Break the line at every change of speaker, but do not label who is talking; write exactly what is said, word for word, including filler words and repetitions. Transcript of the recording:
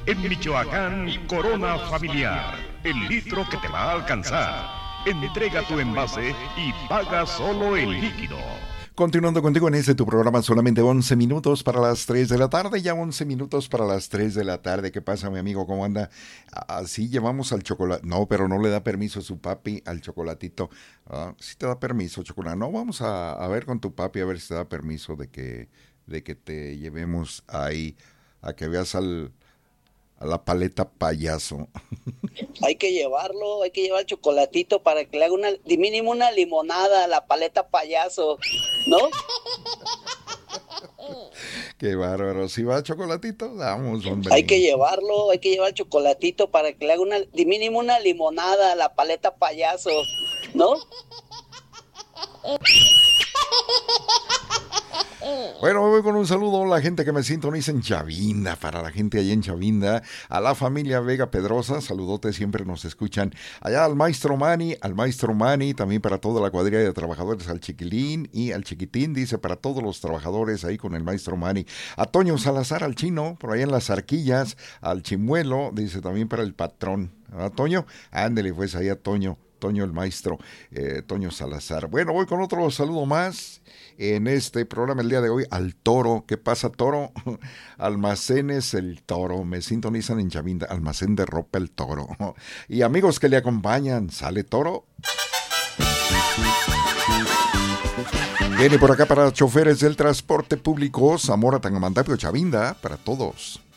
En Michoacán, Corona Familiar, el litro que te va a alcanzar. Entrega tu envase y paga solo el líquido.
Continuando contigo en este tu programa, solamente once minutos para las tres de la tarde, ya once minutos para las tres de la tarde. ¿Qué pasa, mi amigo? ¿Cómo anda? Así llevamos al chocolate. No, pero no le da permiso a su papi al chocolatito. Ah, sí te da permiso, chocolate. No, vamos a, a ver con tu papi a ver si te da permiso de que, de que te llevemos ahí a que veas al, a la paleta payaso.
Hay que llevarlo, hay que llevar el chocolatito para que le haga una, de mínimo una limonada a la paleta payaso, ¿no?
Qué bárbaro. Si va chocolatito, vamos, hombre.
Hay que llevarlo, hay que llevar el chocolatito para que le haga una, de mínimo una limonada a la paleta payaso, ¿no?
Bueno, voy con un saludo a la gente que me sintoniza en Chavinda, para la gente allá en Chavinda, a la familia Vega Pedrosa, saludote, siempre nos escuchan, allá al maestro Mani, al maestro Mani, también para toda la cuadrilla de trabajadores, al Chiquilín y al Chiquitín, dice, para todos los trabajadores ahí con el maestro Mani, a Toño Salazar, al Chino, por allá en las Arquillas, al Chimuelo, dice también para el patrón, ¿a Toño? Ándele, pues ahí a Toño. Toño el maestro, eh, Toño Salazar. Bueno, voy con otro saludo más en este programa el día de hoy, al Toro. ¿Qué pasa, Toro? Almacenes El Toro, me sintonizan en Chavinda, almacén de ropa El Toro. Y amigos que le acompañan, ¿sale Toro? Viene por acá para choferes del transporte público, Zamora, Tangamandapio, Chavinda, para todos.